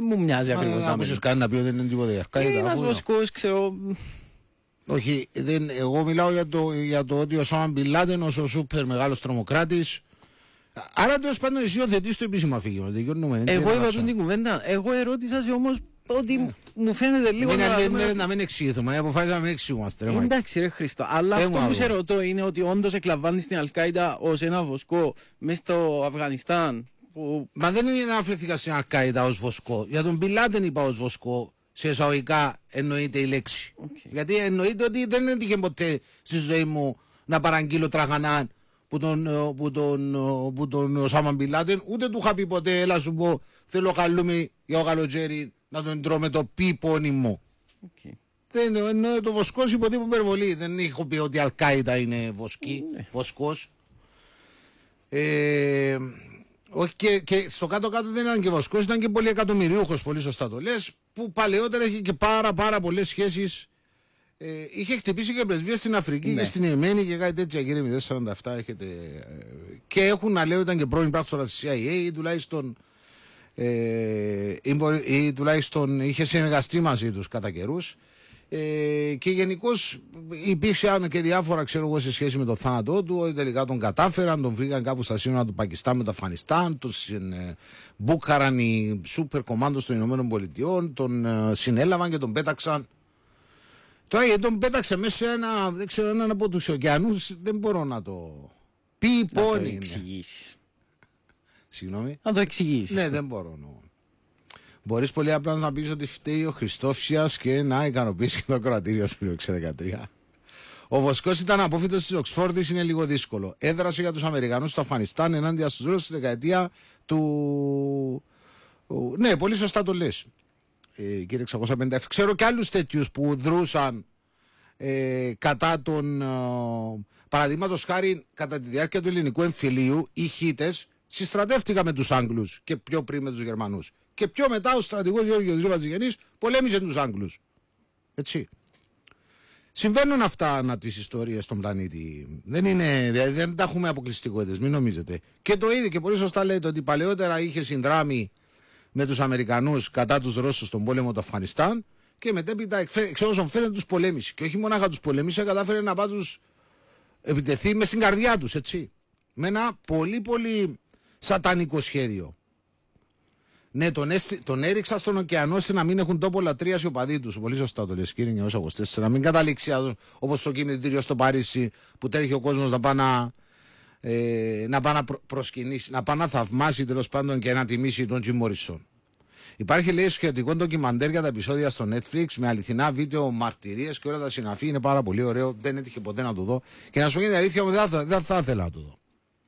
μου μοιάζει ακριβώς. Δεν άκουσες κανένα να πει ότι δεν είναι τίποτα για Αλ-Κάιντα. Είναι ένας βοσκός, ξέρω. Όχι, εγώ μιλάω για το ότι ο Οσάμα Μπιν Λάντεν ως ο σούπερ μεγάλος τρομοκράτης. Άρα τέλος πάντων εσύ υιοθετείς το επίσημο αφήγημα. Εγώ είπα την κουβέντα. Εγώ ερώτησα σε όμως ότι μου φαίνεται λίγο. Να μην εξηγηθούμε, αποφάσισα να μην εξηγούμαστε. Εντάξει ρε Χριστό, αλλά αυτό που σε ρωτώ είναι ότι όντως εκλαμβάνεις την Αλ-Κάιντα ως ένα βοσκό μέσα στο Αφγανιστάν. Μα δεν είναι να αφαιρθήκα στην Αλ-Κάιντα ως βοσκό. Για τον Μπιν Λάντεν είπα ως βοσκό. Σε εισαγωγικά εννοείται η λέξη. Γιατί εννοείται ότι δεν έτυχε ποτέ στη ζωή μου να παραγγείλω τραχανάν που τον Οσάμα Μπιν Λάντεν, ούτε του είχα πει ποτέ έλα σου πω θέλω χαλούμι για ο καλοτζέρι να τον τρώω με το πίπονιμο. Δεν εννοώ το βοσκός υποτύπου υπερβολή. Δεν έχω πει ότι Αλ-Κάιντα είναι βοσκός. Όχι και στο κάτω-κάτω δεν ήταν και βοσκός, ήταν και πολύ εκατομμυριούχος, πολύ σωστά το λες, που παλαιότερα είχε και πάρα πολλές σχέσεις. Είχε χτυπήσει και πρεσβείες στην Αφρική και στην Ιεμένη και κάτι τέτοια, κύριε 047 έχετε. Και έχουν να λέω ήταν και πρώην πράκτορα της CIA ή τουλάχιστον είχε συνεργαστεί μαζί τους κατά καιρούς. Και γενικώς υπήρξε και διάφορα ξέρω εγώ σε σχέση με το θάνατό του, ότι τελικά τον κατάφεραν, τον βρήκαν κάπου στα σύνορα του Πακιστάν με το Αφγανιστάν, τον μπούκαραν οι σούπερ κομμάντος των Ηνωμένων Πολιτειών, τον συνέλαβαν και τον πέταξαν. Τώρα γιατί τον πέταξε μέσα σε έναν από τους ωκεανούς, δεν μπορώ να το πει πόνοι. Να το εξηγήσεις. Συγγνώμη. Να το εξηγήσεις. Ναι, δεν μπορώ. Μπορείς πολύ απλά να πεις ότι φταίει ο Χριστόφιας και να ικανοποιήσει και το κρατήριο του 2013. Ο βοσκός ήταν απόφοιτος της Οξφόρδης, είναι λίγο δύσκολο. Έδρασε για τους Αμερικανούς στο Αφγανιστάν ενάντια στους Ρώσους στη δεκαετία του. Ναι, πολύ σωστά το λες. Κύριε 657. Ξέρω και άλλους τέτοιους που δρούσαν κατά τον. Παραδείγματος χάρη, κατά τη διάρκεια του ελληνικού εμφυλίου, οι Χίτες συστρατεύτηκαν με τους Άγγλους και πιο πριν με τους Γερμανούς. Και πιο μετά ο στρατηγός Γιώργος Ρήβας-Διγενής πολέμησε τους Άγγλους. Έτσι. Συμβαίνουν αυτά ανά τις ιστορίες στον πλανήτη. Δεν τα έχουμε αποκλειστικότητες, μην νομίζετε. Και το ίδιο και πολύ σωστά λέτε ότι παλαιότερα είχε συνδράμει με τους Αμερικανούς κατά τους Ρώσους στον πόλεμο του Αφγανιστάν και μετέπειτα εξ όσων φαίνεται τους πολέμησε. Και όχι μονάχα τους πολέμησε, κατάφερε να πάει τους επιτεθεί μες στην καρδιά τους, έτσι. Με ένα πολύ σατανικό σχέδιο. Ναι, τον έριξα στον ωκεανό ώστε να μην έχουν τόπο λατρείας οι οπαδοί τους. Πολύ σωστά το λες, κύριε 924. Να μην καταλήξει όπως το κημητήριο στο Παρίσι που τρέχει ο κόσμος να πάει να προσκυνήσει, να πάει να θαυμάσει τέλος πάντων και να τιμήσει τον Τζιμ Μόρισον. Υπάρχει λέει σχετικό ντοκιμαντέρ για τα επεισόδια στο Netflix με αληθινά βίντεο, μαρτυρίες και όλα τα συναφή. Είναι πάρα πολύ ωραίο. Δεν έτυχε ποτέ να το δω. Και να σου πω την αλήθεια μου, δεν θα ήθελα να το δω.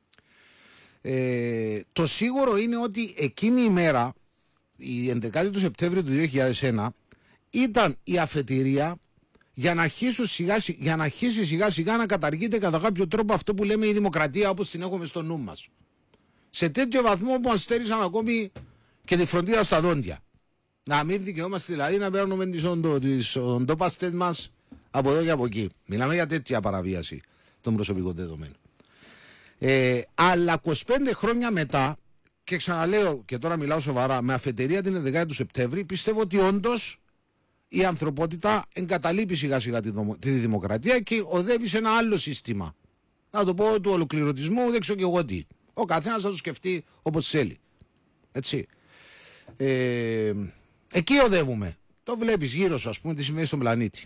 Το σίγουρο είναι ότι εκείνη η μέρα, η 11η του Σεπτέμβριου του 2001, ήταν η αφετηρία για να αρχίσει σιγά σιγά να καταργείται κατά κάποιο τρόπο αυτό που λέμε η δημοκρατία όπως την έχουμε στο νου μας. Σε τέτοιο βαθμό που αστέρισαν ακόμη και τη φροντίδα στα δόντια. Να μην δικαιόμαστε δηλαδή να παίρνουμε τις οντόπαστες μας από εδώ και από εκεί. Μιλάμε για τέτοια παραβίαση των προσωπικών δεδομένων. Αλλά 25 χρόνια μετά, και ξαναλέω και τώρα μιλάω σοβαρά, με αφετηρία την 11η του Σεπτέμβρη, πιστεύω ότι όντως η ανθρωπότητα εγκαταλείπει σιγά σιγά τη δημοκρατία και οδεύει σε ένα άλλο σύστημα. Να το πω του ολοκληρωτισμού, δεν ξέρω και εγώ τι. Ο καθένας θα το σκεφτεί όπως θέλει. Έτσι. Εκεί οδεύουμε. Το βλέπεις γύρω σου, ας πούμε, τι σημαίνει στον πλανήτη.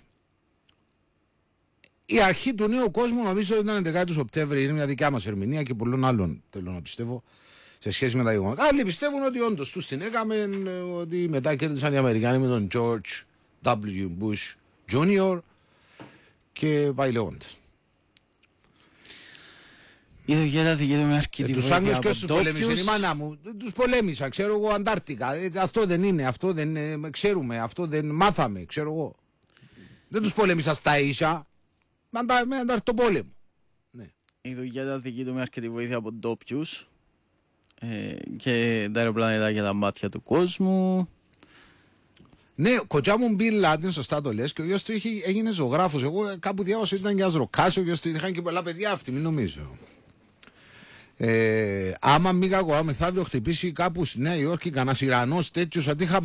Η αρχή του νέου κόσμου νομίζω ότι ήταν 11η του Σεπτέμβρη, είναι μια δικιά μας ερμηνεία και πολλών άλλων θέλω να πιστεύω σε σχέση με τα γεγονότα. Άλλοι πιστεύουν ότι όντως τους την έκαμε, ότι μετά κέρδισαν οι Αμερικάνοι με τον George W. Bush Jr. και πάει λέγοντας. Τους Άγγλους και τους πολέμησαν, η μάνα μου, τους πολέμησα, ξέρω εγώ Αντάρτικα, αυτό δεν είναι, αυτό δεν ξέρουμε, αυτό δεν μάθαμε, ξέρω εγώ. Δεν τους πολέμησα στα ίσα. Με ανταρτοπόλεμο. Ναι. Η δουλειά ήταν δική του με αρκετή βοήθεια από ντόπιους και τα αεροπλάνα για τα μάτια του κόσμου. Ναι, κοτσιά μου Μπιν Λάντεν, σωστά το λες, και ο γιος του έγινε ζωγράφος. Εγώ κάπου διάβασα ότι ήταν και ένας ροκάς, ο γιος του είχαν και πολλά παιδιά αυτοί, μην νομίζω. Άμα μη κακό, μεθαύριο χτυπήσει κάπου στη Νέα Υόρκη κανένας Ιρανός τέτοιος, αντί